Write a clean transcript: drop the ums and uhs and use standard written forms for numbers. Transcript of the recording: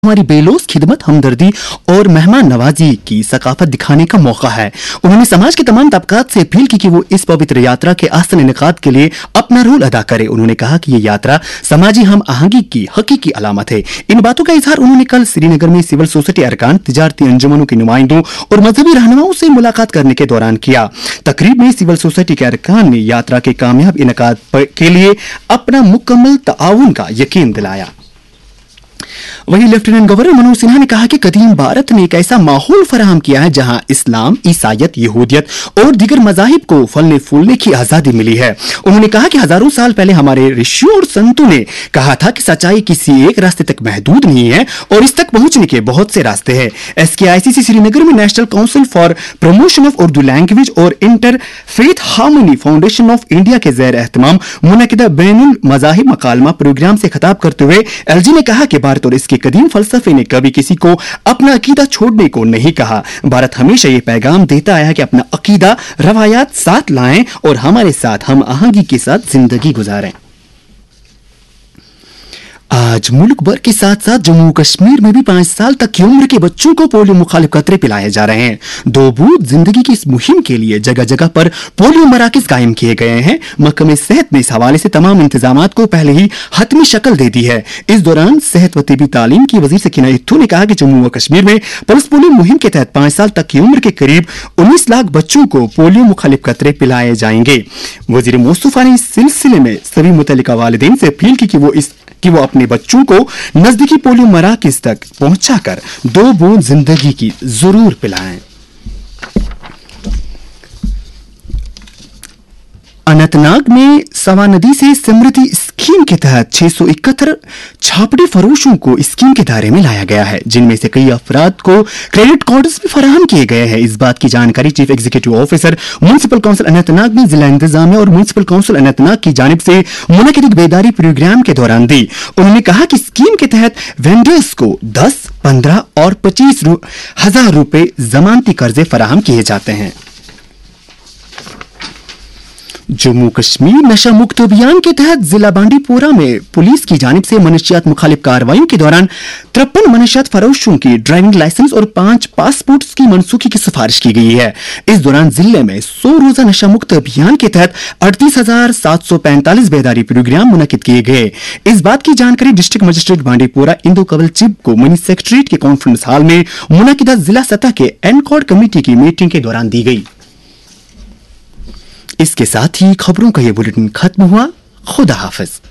हमारी बेलोस खिदमत, हमदर्दी और मेहमान नवाजी की सकाफत दिखाने का मौका है। उन्होंने समाज के तमाम तबकात से अपील की कि वो इस पवित्र यात्रा के आसन इनेकाद के लिए अपना रोल अदा करे। उन्होंने कहा कि ये यात्रा समाजी हम आहंगी की हकीकी अलामत है। इन बातों का इजहार उन्होंने कल श्रीनगर में सिविल सोसाइटी अरकान, तिजारती अंजुमनों के नुमाइंदों और मजहबी रहनुमाओं से मुलाकात करने के दौरान किया। तकरीब में सिविल सोसाइटी के अरकान ने यात्रा के कामयाब इनेकाद के लिए अपना मुकम्मल ताउन का यकीन दिलाया। वहीं लेफ्टिनेंट गवर्नर मनोज सिन्हा ने कहा कि कदीम भारत ने एक ऐसा माहौल फराहम किया है जहां इस्लाम, ईसाइयत, यहूदियत और दीगर मजाहिब को फलने फूलने की आजादी मिली है। उन्होंने कहा कि हजारों साल पहले हमारे ऋषियों और संतों ने कहा था कि सच्चाई किसी एक रास्ते तक महदूद नहीं है और इस तक पहुंचने के बहुत से रास्ते हैं। SKICC श्रीनगर में national council for promotion of Urdu language और inter faith harmony foundation of India के ज़ेर एहतमाम मुनक़िदा बैनुल मज़ाहिब मकालमा प्रोग्राम से खिताब करते हुए LG ने कहा कि भारत और इसके कदीम फलसफे ने कभी किसी को अपना अकीदा छोड़ने को नहीं कहा। भारत हमेशा ये पैगाम देता आया है कि अपना अकीदा रवायात साथ लाएं और हमारे साथ हम आहंगी के साथ जिंदगी गुजारें। आज मुल्क भर के साथ साथ जम्मू कश्मीर में भी 5 साल तक की उम्र के बच्चों को पोलियो मुखालिफ कतरे पिलाए जा रहे हैं। 2 बूंद जिंदगी की इस मुहिम के लिए जगह जगह पर पोलियो मराकज कायम किए गए हैं। महकमे सेहत ने इस हवाले से तमाम इंतजामात को पहले ही हतमी शक्ल दे दी है। इस दौरान सेहत व तिबी तालीम की वजीर सकीना इत्थू ने कहा कि जम्मू व कश्मीर में पल्स पोलियो मुहिम के तहत 5 साल तक की उम्र के करीब 19 लाख बच्चों को पोलियो मुखालिफ कतरे पिलाए जाएंगे। वजीर मोस्तफा ने इस सिलसिले में सभी मुतल्लिका वालिदैन से अपील की कि वो अपने बच्चों को नजदीकी पोलियो मराकज तक पहुंचाकर 2 बूंद जिंदगी की जरूर पिलाएं। अनंतनाग में सवा नदी से समृद्धि स्कीम के तहत 671 छापड़े फरोशों को स्कीम के दायरे में लाया गया है, जिनमें से कई अफराद को क्रेडिट कार्ड्स भी फराहम किए गए हैं। इस बात की जानकारी chief executive officer municipal council Anantnag ने जिला इंतजामिया और म्युनिसिपल काउंसिल अनंतनाग की जानिब से मुनक़िद बेदारी प्रोग्राम के दौरान दी। उन्होंने कहा कि स्कीम के तहत वेंडर्स को 10, 15 और 25 हजार रुपए जमानती कर्जे फराहम किए जाते हैं। जम्मू कश्मीर नशा मुक्त अभियान के तहत जिला बांडीपोरा में पुलिस की जानिब से मनशियात मुखालिफ कार्रवाइयों के दौरान 53 मनशियात फरोशों की ड्राइविंग लाइसेंस और 5 पासपोर्ट्स की मनसूखी की सिफारिश की गई है। इस दौरान जिले में 100 रोजा नशा मुक्त अभियान के तहत 38,745 बेदारी प्रोग्राम मुनक़िद किए गए। इस बात की जानकारी डिस्ट्रिक्ट मजिस्ट्रेट बांडीपोरा इंदु कंवल चिब को मिनी सेक्रेटरीट के कॉन्फ्रेंस हॉल में मुनक़िदा जिला सतह के एनकॉर्ड कमेटी की मीटिंग के दौरान दी गई। इसके साथ ही खबरों का ये बुलेटिन खत्म हुआ। खुदा हाफिज।